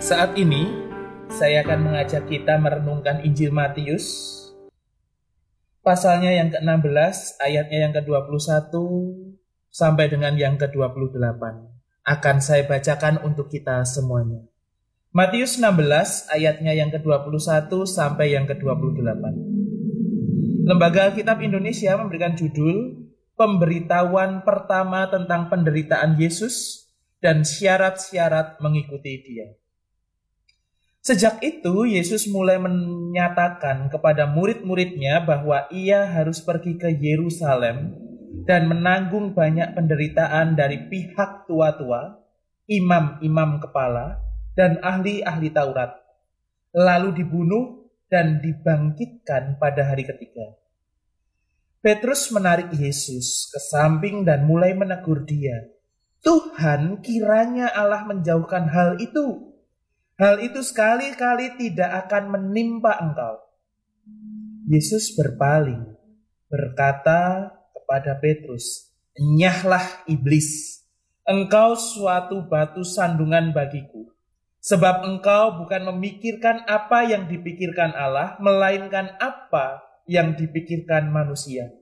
Saat ini, saya akan mengajak kita merenungkan Injil Matius, pasalnya yang ke-16, ayatnya yang ke-21, sampai dengan yang ke-28. Akan saya bacakan untuk kita semuanya. Matius 16, ayatnya yang ke-21 sampai yang ke-28. Lembaga Alkitab Indonesia memberikan judul Pemberitahuan pertama tentang penderitaan Yesus dan syarat-syarat mengikuti Dia. Sejak itu, Yesus mulai menyatakan kepada murid-muridnya bahwa Ia harus pergi ke Yerusalem dan menanggung banyak penderitaan dari pihak tua-tua, imam-imam kepala, dan ahli-ahli Taurat, lalu dibunuh dan dibangkitkan pada hari ketiga. Petrus menarik Yesus ke samping dan mulai menegur Dia. Tuhan, kiranya Allah menjauhkan hal itu. Hal itu sekali-kali tidak akan menimpa engkau. Yesus berpaling, berkata kepada Petrus, "Enyahlah iblis, engkau suatu batu sandungan bagiku. Sebab engkau bukan memikirkan apa yang dipikirkan Allah, melainkan apa yang dipikirkan manusia."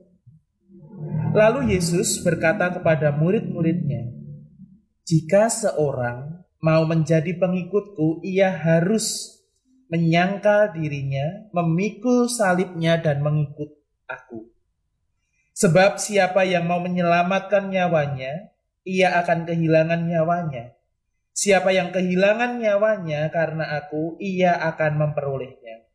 Lalu Yesus berkata kepada murid-muridnya, "Jika seorang mau menjadi pengikutku, ia harus menyangkal dirinya, memikul salibnya dan mengikut aku. Sebab siapa yang mau menyelamatkan nyawanya, ia akan kehilangan nyawanya. Siapa yang kehilangan nyawanya karena aku, ia akan memperolehnya.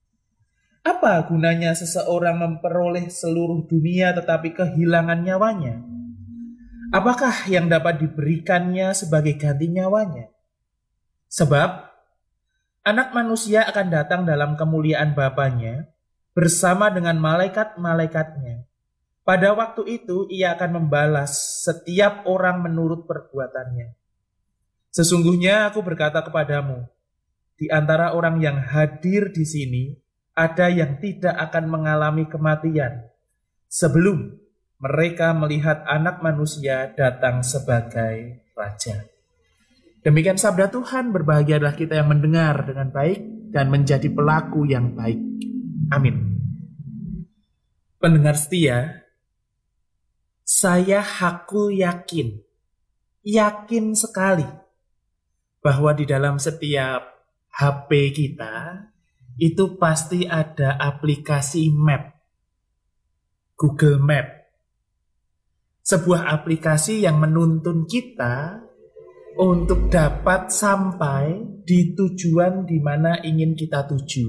Apa gunanya seseorang memperoleh seluruh dunia tetapi kehilangan nyawanya? Apakah yang dapat diberikannya sebagai ganti nyawanya? Sebab Anak Manusia akan datang dalam kemuliaan Bapanya bersama dengan malaikat-malaikatnya. Pada waktu itu ia akan membalas setiap orang menurut perbuatannya. Sesungguhnya aku berkata kepadamu, di antara orang yang hadir di sini ada yang tidak akan mengalami kematian sebelum mereka melihat Anak Manusia datang sebagai Raja." Demikian sabda Tuhan. Berbahagialah kita yang mendengar dengan baik dan menjadi pelaku yang baik. Amin. Pendengar setia, saya yakin sekali bahwa di dalam setiap HP kita itu pasti ada aplikasi map, Google Map. Sebuah aplikasi yang menuntun kita untuk dapat sampai di tujuan di mana ingin kita tuju.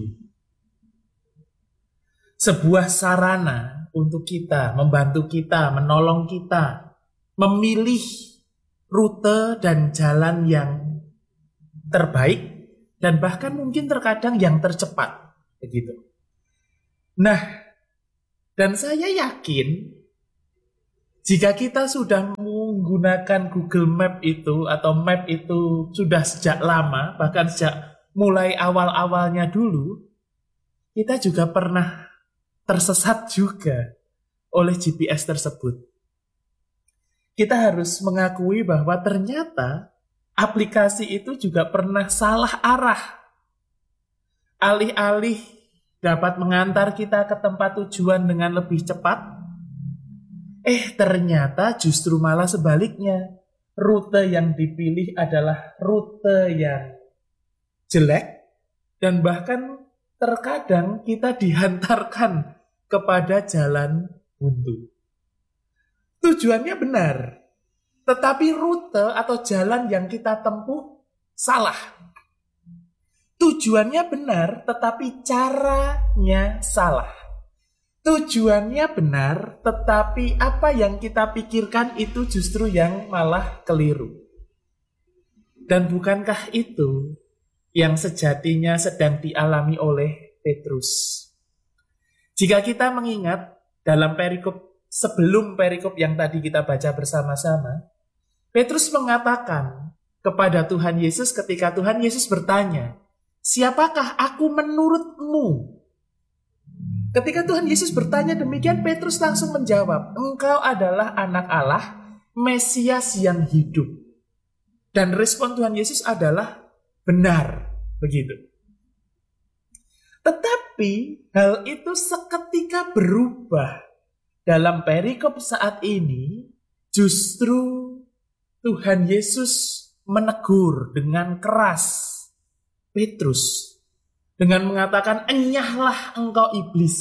Sebuah sarana untuk kita, membantu kita, menolong kita, memilih rute dan jalan yang terbaik dan bahkan mungkin terkadang yang tercepat. Begitu. Nah, dan saya yakin jika kita sudah menggunakan Google Map itu atau map itu sudah sejak lama, bahkan sejak mulai awal-awalnya dulu, kita juga pernah tersesat juga oleh GPS tersebut. Kita harus mengakui bahwa ternyata aplikasi itu juga pernah salah arah. Alih-alih dapat mengantar kita ke tempat tujuan dengan lebih cepat, ternyata justru malah sebaliknya. Rute yang dipilih adalah rute yang jelek dan bahkan terkadang kita dihantarkan kepada jalan buntu. Tujuannya benar, tetapi rute atau jalan yang kita tempuh salah. Tujuannya benar, tetapi caranya salah. Tujuannya benar, tetapi apa yang kita pikirkan itu justru yang malah keliru. Dan bukankah itu yang sejatinya sedang dialami oleh Petrus? Jika kita mengingat dalam perikop sebelum perikop yang tadi kita baca bersama-sama, Petrus mengatakan kepada Tuhan Yesus ketika Tuhan Yesus bertanya, "Siapakah aku menurutmu?" Ketika Tuhan Yesus bertanya demikian, Petrus langsung menjawab, "Engkau adalah anak Allah, Mesias yang hidup." Dan respon Tuhan Yesus adalah, benar. Begitu. Tetapi hal itu seketika berubah. Dalam perikop saat ini, justru Tuhan Yesus menegur dengan keras Petrus dengan mengatakan, "Enyahlah engkau iblis."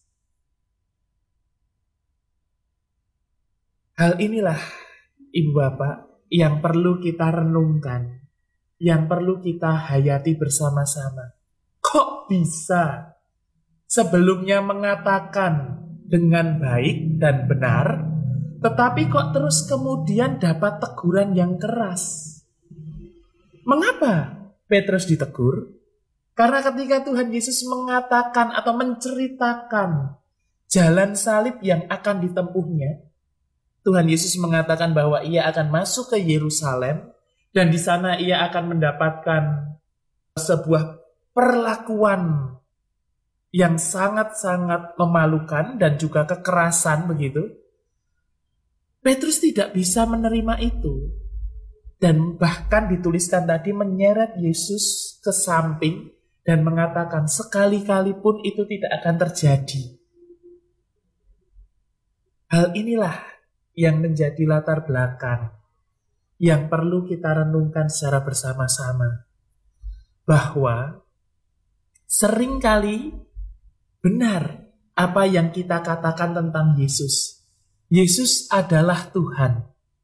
Hal inilah, Ibu Bapak, yang perlu kita renungkan, yang perlu kita hayati bersama-sama. Kok bisa sebelumnya mengatakan dengan baik dan benar, tetapi kok terus kemudian dapat teguran yang keras? Mengapa Petrus ditegur? Karena ketika Tuhan Yesus mengatakan atau menceritakan jalan salib yang akan ditempuhnya, Tuhan Yesus mengatakan bahwa ia akan masuk ke Yerusalem dan di sana ia akan mendapatkan sebuah perlakuan yang sangat-sangat memalukan dan juga kekerasan begitu. Petrus tidak bisa menerima itu. Dan bahkan dituliskan tadi menyeret Yesus ke samping dan mengatakan sekali-kali pun itu tidak akan terjadi. Hal inilah yang menjadi latar belakang yang perlu kita renungkan secara bersama-sama. Bahwa seringkali benar apa yang kita katakan tentang Yesus. Yesus adalah Tuhan.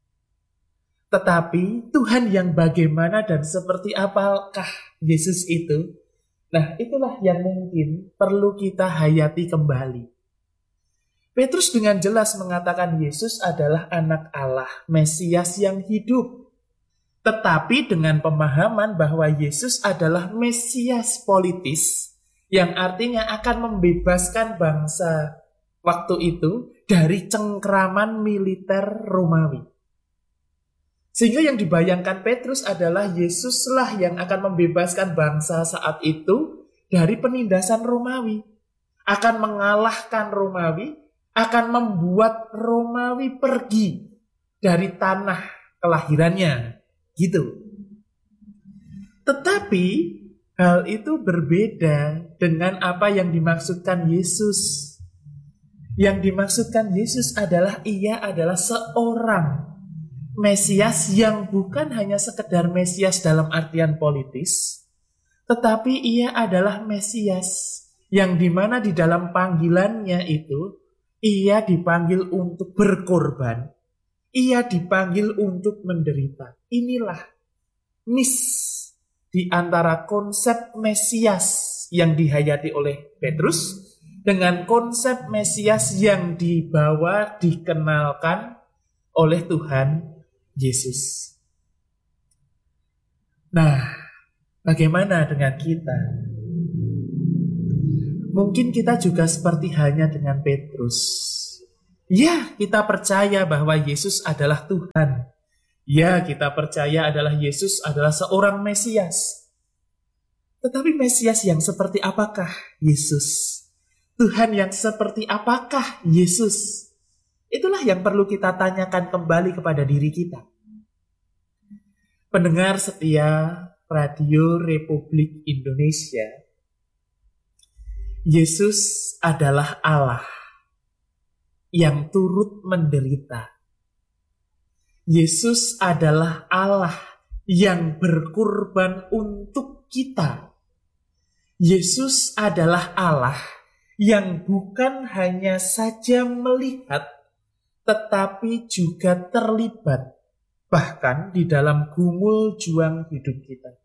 Tetapi Tuhan yang bagaimana dan seperti apakah Yesus itu? Nah, itulah yang mungkin perlu kita hayati kembali. Petrus dengan jelas mengatakan Yesus adalah anak Allah, Mesias yang hidup. Tetapi dengan pemahaman bahwa Yesus adalah Mesias politis, yang artinya akan membebaskan bangsa waktu itu dari cengkraman militer Romawi. Sehingga yang dibayangkan Petrus adalah Yesuslah yang akan membebaskan bangsa saat itu dari penindasan Romawi. Akan mengalahkan Romawi, akan membuat Romawi pergi dari tanah kelahirannya. Gitu. Tetapi hal itu berbeda dengan apa yang dimaksudkan Yesus. Yang dimaksudkan Yesus adalah ia adalah seorang Mesias yang bukan hanya sekedar Mesias dalam artian politis, tetapi ia adalah Mesias yang dimana di dalam panggilannya itu ia dipanggil untuk berkorban, ia dipanggil untuk menderita. Inilah di antara konsep Mesias yang dihayati oleh Petrus dengan konsep Mesias yang dibawa, dikenalkan oleh Tuhan Yesus. Nah, bagaimana dengan kita? Mungkin kita juga seperti halnya dengan Petrus. Ya, kita percaya bahwa Yesus adalah Tuhan. Ya, kita percaya adalah Yesus adalah seorang Mesias. Tetapi Mesias yang seperti apakah Yesus? Tuhan yang seperti apakah Yesus? Itulah yang perlu kita tanyakan kembali kepada diri kita. Pendengar setia Radio Republik Indonesia, Yesus adalah Allah yang turut menderita. Yesus adalah Allah yang berkorban untuk kita. Yesus adalah Allah yang bukan hanya saja melihat, tetapi juga terlibat bahkan di dalam gumul juang hidup kita.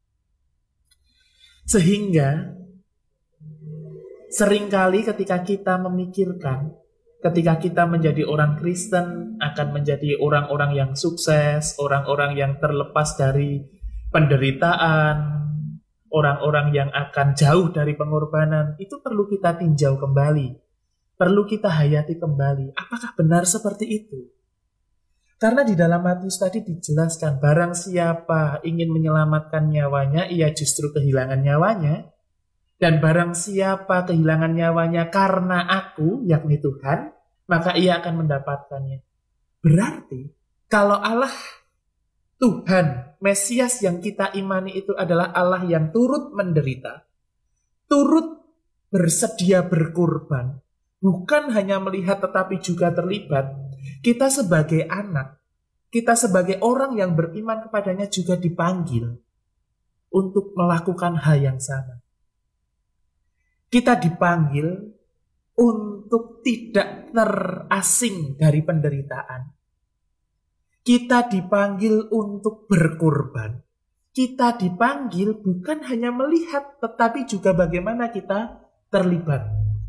Sehingga seringkali ketika kita memikirkan, ketika kita menjadi orang Kristen akan menjadi orang-orang yang sukses, orang-orang yang terlepas dari penderitaan, orang-orang yang akan jauh dari pengorbanan, itu perlu kita tinjau kembali. Perlu kita hayati kembali, apakah benar seperti itu? Karena di dalam Matius tadi dijelaskan, barang siapa ingin menyelamatkan nyawanya, ia justru kehilangan nyawanya. Dan barang siapa kehilangan nyawanya karena aku, yakni Tuhan, maka ia akan mendapatkannya. Berarti, kalau Allah Tuhan, Mesias yang kita imani itu adalah Allah yang turut menderita, turut bersedia berkorban, bukan hanya melihat tetapi juga terlibat. Kita sebagai anak, kita sebagai orang yang beriman kepadanya juga dipanggil untuk melakukan hal yang sama. Kita dipanggil untuk tidak terasing dari penderitaan. Kita dipanggil untuk berkorban. Kita dipanggil bukan hanya melihat, tetapi juga bagaimana kita terlibat.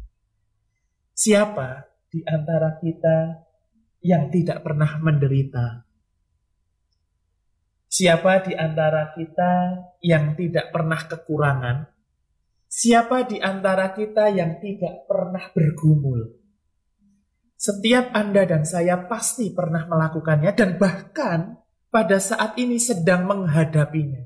Siapa di antara kita yang tidak pernah menderita? Siapa di antara kita yang tidak pernah kekurangan? Siapa di antara kita yang tidak pernah bergumul? Setiap Anda dan saya pasti pernah melakukannya dan bahkan pada saat ini sedang menghadapinya.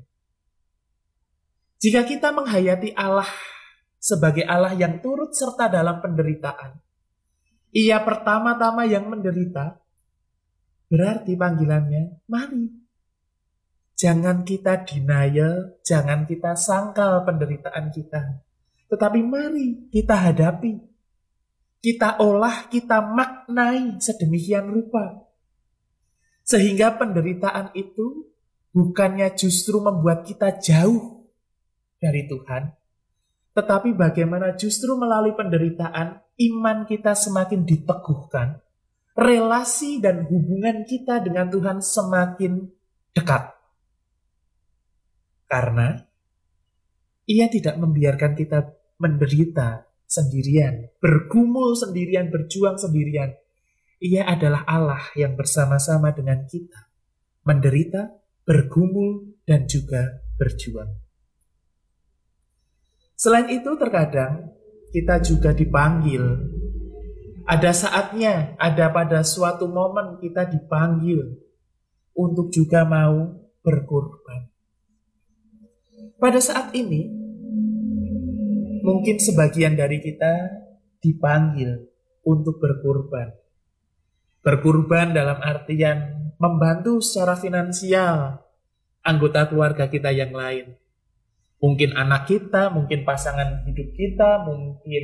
Jika kita menghayati Allah sebagai Allah yang turut serta dalam penderitaan, Ia pertama-tama yang menderita, berarti panggilannya, mari. Jangan kita denial, jangan kita sangkal penderitaan kita. Tetapi mari kita hadapi. Kita olah, kita maknai sedemikian rupa. Sehingga penderitaan itu bukannya justru membuat kita jauh dari Tuhan, tetapi bagaimana justru melalui penderitaan, iman kita semakin diteguhkan. Relasi dan hubungan kita dengan Tuhan semakin dekat. Karena Ia tidak membiarkan kita menderita sendirian, bergumul sendirian, berjuang sendirian. Ia adalah Allah yang bersama-sama dengan kita, menderita, bergumul, dan juga berjuang. Selain itu terkadang kita juga dipanggil. Ada saatnya, ada pada suatu momen kita dipanggil untuk juga mau berkorban. Pada saat ini, mungkin sebagian dari kita dipanggil untuk berkorban. Berkorban dalam artian membantu secara finansial anggota keluarga kita yang lain. Mungkin anak kita, mungkin pasangan hidup kita, mungkin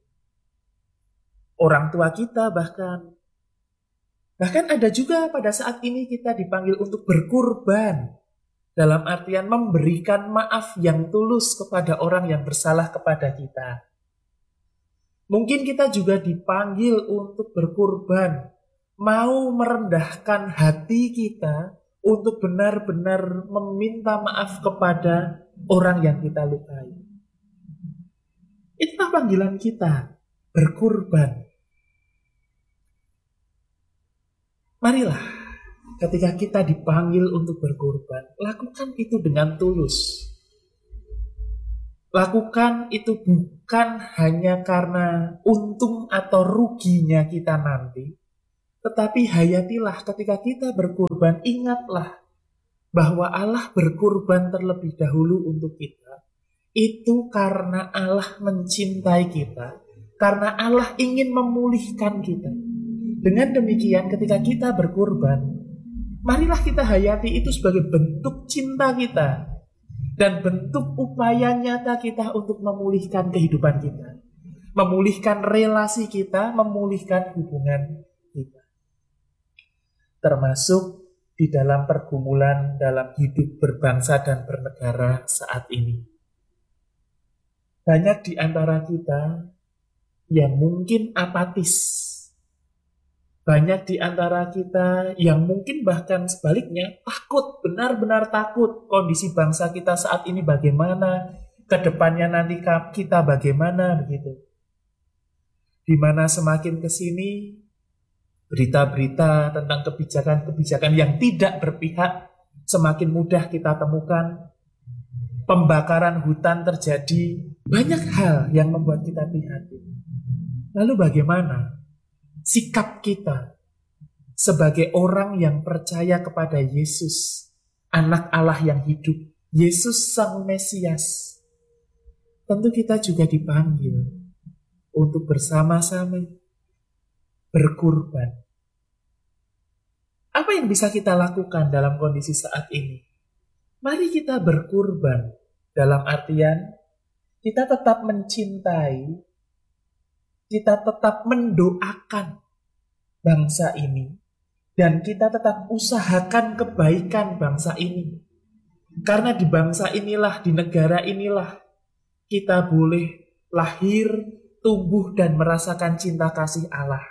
orang tua kita bahkan. Bahkan ada juga pada saat ini kita dipanggil untuk berkorban. Dalam artian memberikan maaf yang tulus kepada orang yang bersalah kepada kita. Mungkin kita juga dipanggil untuk berkorban. Mau merendahkan hati kita untuk benar-benar meminta maaf kepada orang yang kita lukai. Itulah panggilan kita, berkorban. Marilah. Ketika kita dipanggil untuk berkorban, lakukan itu dengan tulus. Lakukan itu bukan hanya karena untung atau ruginya kita nanti, tetapi hayatilah ketika kita berkorban, ingatlah bahwa Allah berkorban terlebih dahulu untuk kita. Itu karena Allah mencintai kita, karena Allah ingin memulihkan kita. Dengan demikian ketika kita berkorban, marilah kita hayati itu sebagai bentuk cinta kita dan bentuk upaya nyata kita untuk memulihkan kehidupan kita, memulihkan relasi kita, memulihkan hubungan kita. Termasuk di dalam pergumulan dalam hidup berbangsa dan bernegara saat ini. Banyak di antara kita yang mungkin apatis. Banyak di antara kita yang mungkin bahkan sebaliknya takut, benar-benar takut kondisi bangsa kita saat ini bagaimana, kedepannya nanti kita bagaimana begitu. Di mana semakin ke sini berita-berita tentang kebijakan-kebijakan yang tidak berpihak semakin mudah kita temukan. Pembakaran hutan terjadi, banyak hal yang membuat kita prihatin. Lalu bagaimana sikap kita sebagai orang yang percaya kepada Yesus, anak Allah yang hidup, Yesus Sang Mesias? Tentu kita juga dipanggil untuk bersama-sama berkorban. Apa yang bisa kita lakukan dalam kondisi saat ini? Mari kita berkurban, dalam artian kita tetap mencintai, kita tetap mendoakan bangsa ini, dan kita tetap usahakan kebaikan bangsa ini. Karena di bangsa inilah, di negara inilah, kita boleh lahir, tumbuh, dan merasakan cinta kasih Allah.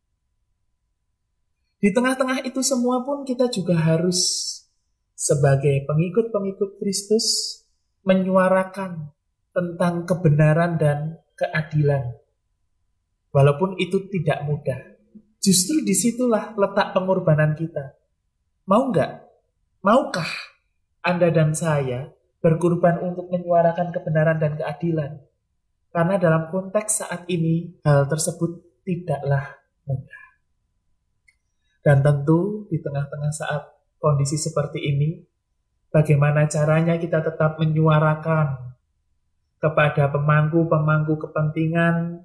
Di tengah-tengah itu semua pun kita juga harus sebagai pengikut-pengikut Kristus menyuarakan tentang kebenaran dan keadilan. Walaupun itu tidak mudah. Justru disitulah letak pengorbanan kita. Mau nggak? Maukah Anda dan saya berkorban untuk menyuarakan kebenaran dan keadilan? Karena dalam konteks saat ini, hal tersebut tidaklah mudah. Dan tentu di tengah-tengah saat kondisi seperti ini, bagaimana caranya kita tetap menyuarakan kepada pemangku-pemangku kepentingan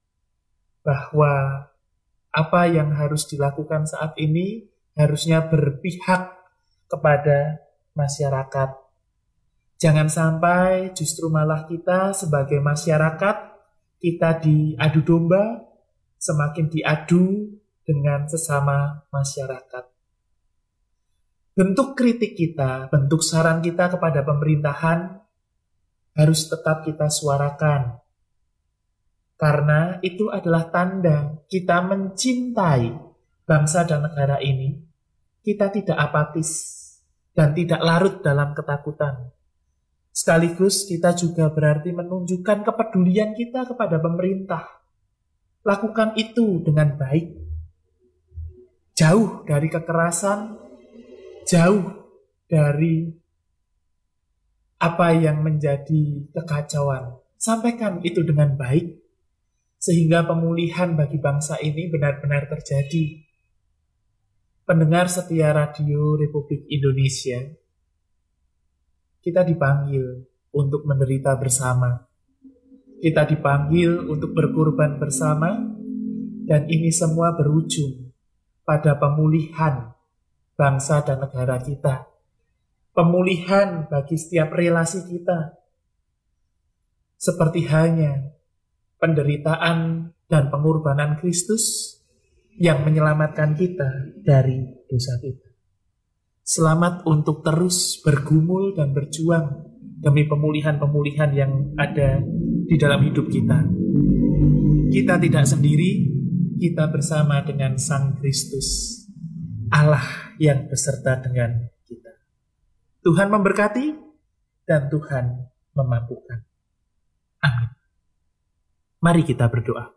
bahwa apa yang harus dilakukan saat ini harusnya berpihak kepada masyarakat. Jangan sampai justru malah kita sebagai masyarakat, kita diadu domba, semakin diadu dengan sesama masyarakat. Bentuk kritik kita, bentuk saran kita kepada pemerintahan harus tetap kita suarakan. Karena itu adalah tanda kita mencintai bangsa dan negara ini. Kita tidak apatis dan tidak larut dalam ketakutan. Sekaligus kita juga berarti menunjukkan kepedulian kita kepada pemerintah. Lakukan itu dengan baik. Jauh dari kekerasan, jauh dari apa yang menjadi kekacauan. Sampaikan itu dengan baik, sehingga pemulihan bagi bangsa ini benar-benar terjadi. Pendengar setia Radio Republik Indonesia, kita dipanggil untuk menderita bersama. Kita dipanggil untuk berkorban bersama, dan ini semua berujung pada pemulihan bangsa dan negara kita. Pemulihan bagi setiap relasi kita. Seperti halnya penderitaan dan pengorbanan Kristus yang menyelamatkan kita dari dosa kita. Selamat untuk terus bergumul dan berjuang demi pemulihan-pemulihan yang ada di dalam hidup kita. Kita tidak sendiri, kita bersama dengan Sang Kristus, Allah yang beserta dengan kita. Tuhan memberkati dan Tuhan memampukan. Amin. Mari kita berdoa.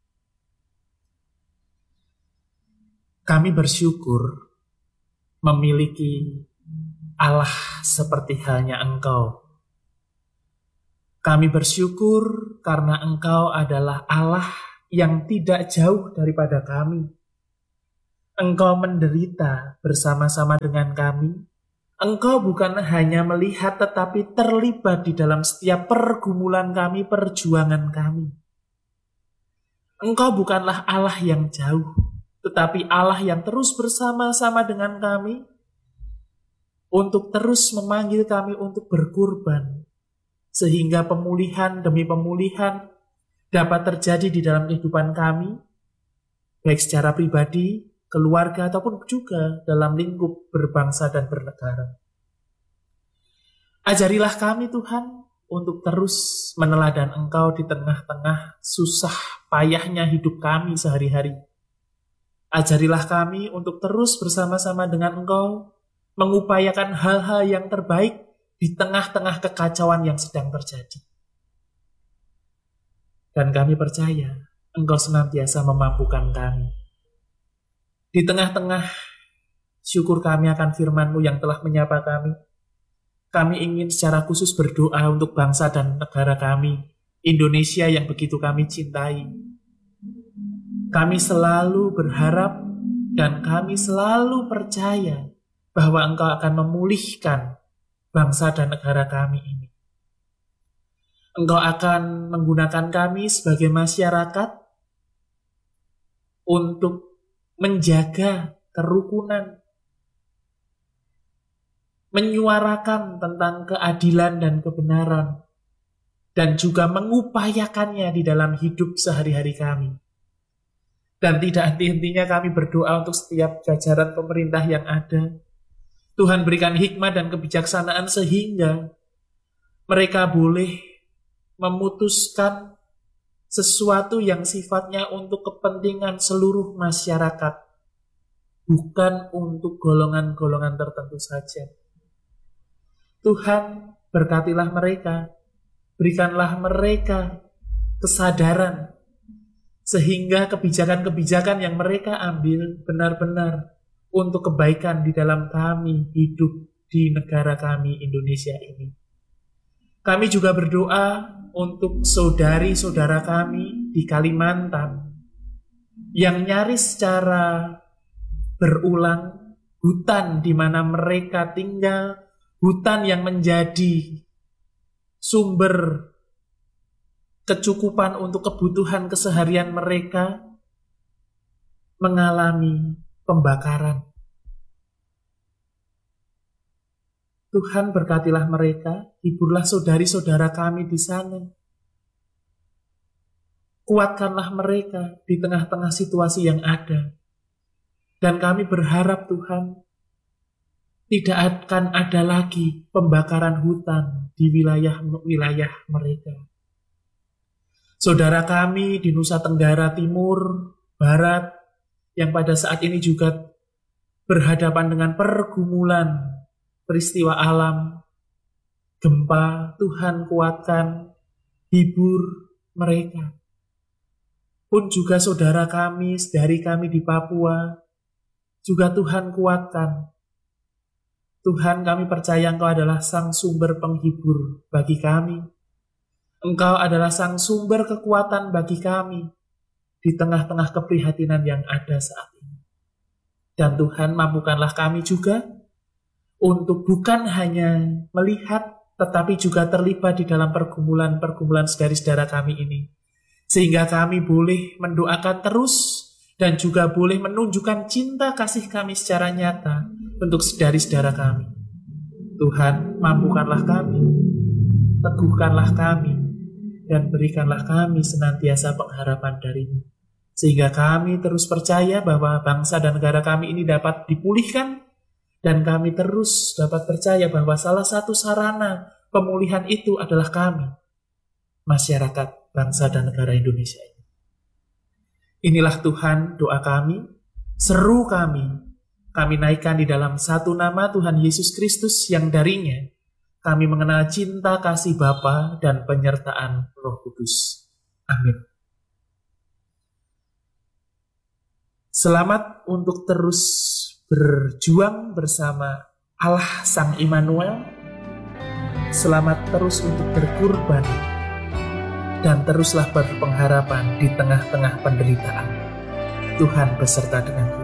Kami bersyukur memiliki Allah seperti halnya Engkau. Kami bersyukur karena Engkau adalah Allah yang tidak jauh daripada kami. Engkau menderita bersama-sama dengan kami. Engkau bukan hanya melihat tetapi terlibat di dalam setiap pergumulan kami, perjuangan kami. Engkau bukanlah Allah yang jauh, tetapi Allah yang terus bersama-sama dengan kami untuk terus memanggil kami untuk berkorban, sehingga pemulihan demi pemulihan dapat terjadi di dalam kehidupan kami, baik secara pribadi, keluarga, ataupun juga dalam lingkup berbangsa dan bernegara. Ajarilah kami Tuhan untuk terus meneladan Engkau di tengah-tengah susah payahnya hidup kami sehari-hari. Ajarilah kami untuk terus bersama-sama dengan Engkau mengupayakan hal-hal yang terbaik di tengah-tengah kekacauan yang sedang terjadi. Dan kami percaya Engkau senantiasa memampukan kami. Di tengah-tengah syukur kami akan firman-Mu yang telah menyapa kami, kami ingin secara khusus berdoa untuk bangsa dan negara kami, Indonesia yang begitu kami cintai. Kami selalu berharap dan kami selalu percaya bahwa Engkau akan memulihkan bangsa dan negara kami ini. Engkau akan menggunakan kami sebagai masyarakat untuk menjaga kerukunan, menyuarakan tentang keadilan dan kebenaran, dan juga mengupayakannya di dalam hidup sehari-hari kami. Dan tidak henti-hentinya kami berdoa untuk setiap jajaran pemerintah yang ada. Tuhan berikan hikmat dan kebijaksanaan sehingga mereka boleh memutuskan sesuatu yang sifatnya untuk kepentingan seluruh masyarakat, bukan untuk golongan-golongan tertentu saja. Tuhan, berkatilah mereka, berikanlah mereka kesadaran, sehingga kebijakan-kebijakan yang mereka ambil benar-benar untuk kebaikan di dalam kami hidup di negara kami Indonesia ini. Kami juga berdoa untuk saudari-saudara kami di Kalimantan yang nyaris secara berulang hutan di mana mereka tinggal, hutan yang menjadi sumber kecukupan untuk kebutuhan keseharian mereka, mengalami pembakaran. Tuhan, berkatilah mereka, hiburlah saudari-saudara kami di sana. Kuatkanlah mereka di tengah-tengah situasi yang ada. Dan kami berharap, Tuhan, tidak akan ada lagi pembakaran hutan di wilayah-wilayah mereka. Saudara kami di Nusa Tenggara Timur, Barat, yang pada saat ini juga berhadapan dengan pergumulan peristiwa alam, gempa, Tuhan kuatkan, hibur mereka. Pun juga saudara kami, saudari kami di Papua, juga Tuhan kuatkan. Tuhan, kami percaya Engkau adalah sang sumber penghibur bagi kami. Engkau adalah sang sumber kekuatan bagi kami di tengah-tengah keprihatinan yang ada saat ini. Dan Tuhan, mampukanlah kami juga untuk bukan hanya melihat, tetapi juga terlibat di dalam pergumulan-pergumulan saudara-saudara kami ini. Sehingga kami boleh mendoakan terus dan juga boleh menunjukkan cinta kasih kami secara nyata untuk saudari-saudara kami. Tuhan, mampukanlah kami, teguhkanlah kami, dan berikanlah kami senantiasa pengharapan dari-Mu. Sehingga kami terus percaya bahwa bangsa dan negara kami ini dapat dipulihkan, dan kami terus dapat percaya bahwa salah satu sarana pemulihan itu adalah kami, masyarakat bangsa dan negara Indonesia ini. Inilah Tuhan doa kami, seru kami naikkan di dalam satu nama Tuhan Yesus Kristus yang darinya kami mengenal cinta kasih Bapa dan penyertaan Roh Kudus. Amin. Selamat untuk terus berjuang bersama Allah Sang Immanuel. Selamat terus untuk berkorban dan teruslah berpengharapan di tengah-tengah penderitaan. Tuhan beserta dengan kita.